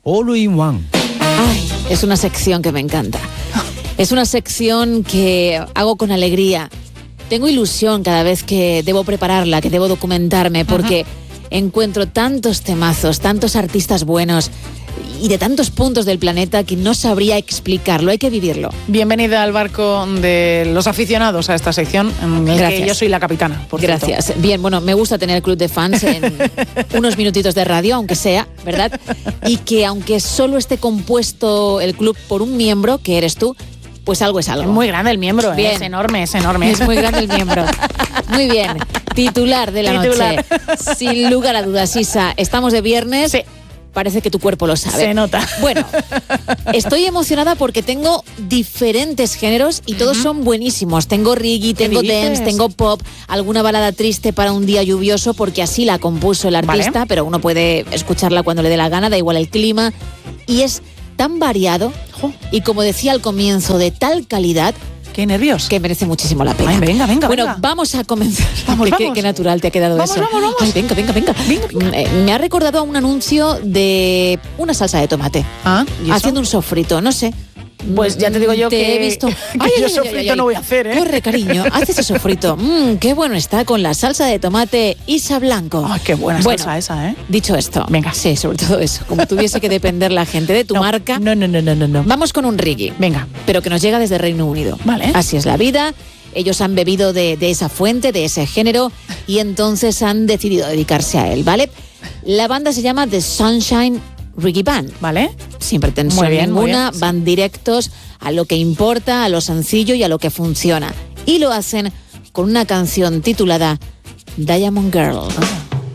All in One. Ay, es una sección que me encanta. Es una sección que hago con alegría. Tengo ilusión cada vez que debo prepararla, que debo documentarme, porque encuentro tantos temazos, tantos artistas buenos y de tantos puntos del planeta que no sabría explicarlo, hay que vivirlo. Bienvenida al barco de los aficionados a esta sección, en el que yo soy la capitana, por cierto. Gracias. Bien, bueno, me gusta tener club de fans en unos minutitos de radio, aunque sea, ¿verdad? Y que aunque solo esté compuesto el club por un miembro, que eres tú, pues algo es algo. Es muy grande el miembro, Bien. es enorme, es enorme. Es muy grande el miembro. Muy bien. Titular de la noche. Sin lugar a dudas, Isa. Estamos de viernes. Sí. Parece que tu cuerpo lo sabe. Se nota. Bueno, estoy emocionada porque tengo diferentes géneros y todos son buenísimos. Tengo reggae, tengo dance, tengo pop, alguna balada triste para un día lluvioso, porque así la compuso el artista, pero uno puede escucharla cuando le dé la gana, da igual el clima. Y es tan variado y, como decía al comienzo, de tal calidad. ¡Qué nervios! Que merece muchísimo la pena. Ay, venga. Bueno, vamos a comenzar. Vamos. Qué natural te ha quedado eso. Vamos. Ay, venga. Me ha recordado a un anuncio de una salsa de tomate. Haciendo un sofrito, no sé. Pues ya te digo yo he visto. Yo sofrito no voy a hacer, ¿eh? Corre, cariño, haz ese sofrito. Qué bueno está con la salsa de tomate Isa Blanco. Ay, qué buena salsa esa, ¿eh? Dicho esto, venga. Sí, sobre todo eso. Como tuviese que depender la gente de tu marca. No. Vamos con un reggae. Venga. Pero que nos llega desde Reino Unido. Vale. Así es la vida. Ellos han bebido de esa fuente, de ese género, y entonces han decidido dedicarse a él, ¿vale? La banda se llama The Sunshine Reggae Band. ¿Vale? Sin pretensión ninguna, van directos a lo que importa, a lo sencillo y a lo que funciona. Y lo hacen con una canción titulada Diamond Girl.